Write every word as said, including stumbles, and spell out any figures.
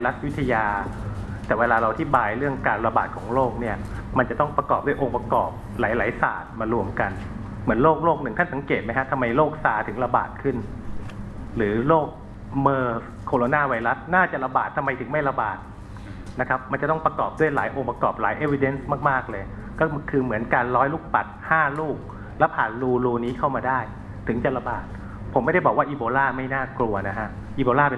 รัฐวิทยาแต่เวลาเราอธิบายเรื่องการระบาดของโรคเนี่ยมันจะต้องประกอบด้วยองค์ประกอบหลายๆศาสตร์มารวมกันเหมือนโรคโรคหนึ่งท่านสังเกตไหมฮะทำไมโรคซาร์ถึงระบาดขึ้นหรือโรคเมอร์โคโรนาไวรัสน่าจะระบาดทำไมถึงไม่ระบาดนะครับมันจะต้องประกอบด้วยหลายองค์ประกอบหลายเอวิเดนซ์มากๆเลยก็คือเหมือนการร้อยลูกปัดห้าลูกแล้วผ่านรูรูนี้เข้ามาได้ถึงจะระบาดผมไม่ได้บอกว่าอีโบลาไม่น่ากลัวนะฮะอีโบลาเป็น